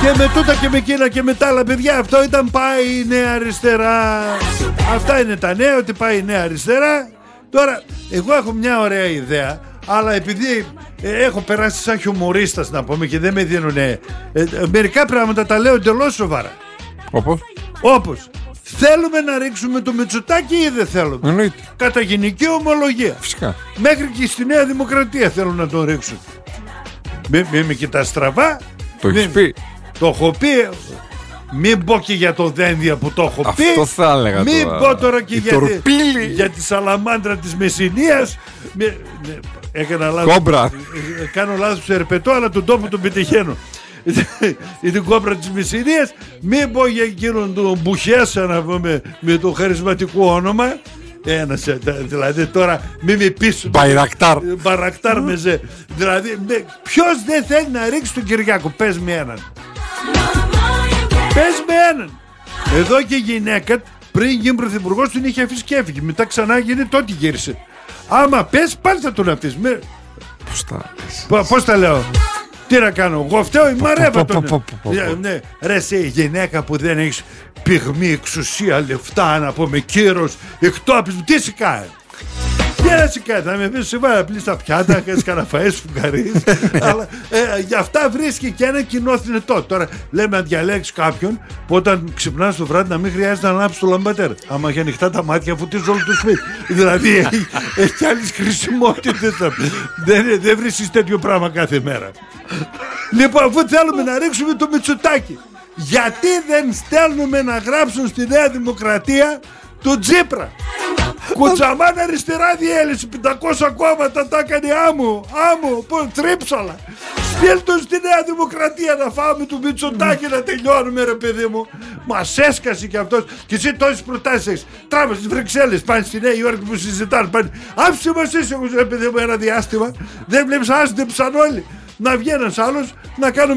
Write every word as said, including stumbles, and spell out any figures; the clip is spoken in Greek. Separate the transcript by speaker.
Speaker 1: Και με τούτα και με εκείνα και με τα άλλα, παιδιά, αυτό ήταν πάει η νέα αριστερά. Αυτά είναι τα νέα, ότι πάει η νέα αριστερά. Τώρα, εγώ έχω μια ωραία ιδέα, αλλά επειδή ε, έχω περάσει σαν χιουμορίστας, να πούμε, και δεν με δίνουν ε, ε, μερικά πράγματα τα λέω εντελώς σοβαρά.
Speaker 2: Όπως?
Speaker 1: Όπως θέλουμε να ρίξουμε το Μητσοτάκη ή δεν θέλουμε?
Speaker 2: Εννοείται.
Speaker 1: Κατά γενική ομολογία.
Speaker 2: Φυσικά.
Speaker 1: Μέχρι και στη Νέα Δημοκρατία θέλουν να τον ρίξουν. Μην μη, μη κοιτάς στραβά.
Speaker 2: Το έχεις πει?
Speaker 1: Το έχω πει. Μην πω και για το Δένδια που το έχω
Speaker 2: Αυτό
Speaker 1: πει.
Speaker 2: Αυτό θα έλεγα.
Speaker 1: Μην
Speaker 2: τώρα.
Speaker 1: πω τώρα και για τη, για τη σαλαμάντρα της Μεσσηνίας. Μη, ναι, έκανα λάθος.
Speaker 2: Κόμπρα.
Speaker 1: Κάνω λάθος σε ερπετώ, αλλά τον τόπο τον πετυχαίνω. Η την κόμπρα της Μεσσηνίας. Μην πω για εκείνον τον Μπουχέσα, να πούμε, με το χαρισματικό όνομα. Ένας, δηλαδή τώρα μην με πεις
Speaker 2: Μπαϊρακτάρ.
Speaker 1: Μπαϊρακτάρ με ζε. Δηλαδή ποιος δεν θέλει να ρίξει τον Κυριάκο? Πες με έναν. Πες με έναν. Εδώ και η γυναίκα πριν γίνει πρωθυπουργός την είχε αφήσει και έφυγε. Μετά ξανά γίνει, τότε γύρισε. Άμα πες πάλι θα τον αφήσεις. Με...
Speaker 2: Πώς τα λες?
Speaker 1: Πώς τα λέω? Τι να κάνω, εγώ φταίω ή μαρέβα τον? Ναι, ρε σε γυναίκα που δεν έχεις πυγμή, εξουσία, λεφτά, να πούμε, κύρος, εκτόπισμα, τι σε κάνει? Τι να σε κάνει? Θα με πεις σε βάλει απλή στα πιάτα, κάνεις κανένα φαΐς φουγγαρείς. Αλλά ε, γι' αυτά βρίσκει και ένα κοινό θνητό. Τώρα λέμε να διαλέξει κάποιον που όταν ξυπνάς το βράδυ να μην χρειάζεται να ανάψει το λαμπατέρ. Άμα έχει ανοιχτά τα μάτια, φωτίζει όλο το σπίτι. Δηλαδή έχει, έχει κι άλλες χρησιμότητες. Δεν, δεν βρίσκεις τέτοιο πράγμα κάθε μέρα. Λοιπόν, αφού θέλουμε να ρίξουμε το Μητσοτάκη, γιατί δεν στέλνουμε να γράψουν στη Νέα Δημοκρατία του Τσίπρα? Κουτσαμάν αριστερά διέλυση, πεντακόσια κόμματα τα έκανε άμμο, άμμο, πω, τρίψαλα. Στείλ τον στη Νέα Δημοκρατία να φάμε του Μητσοτάκη να τελειώνουμε, ρε παιδί μου. Μας έσκασε κι αυτός. Και εσύ τόσες προτάσεις έχεις. Τράβες στις Βρυξέλλες, πάνε στη Νέα Υόρκη που συζητάνε, πάνε. Άφησε μας εσύ, ρε παιδί μου, ένα διάστημα. Δεν βλέπεις, άστεψαν όλοι. Να βγει ένας άλλος να κάνουμε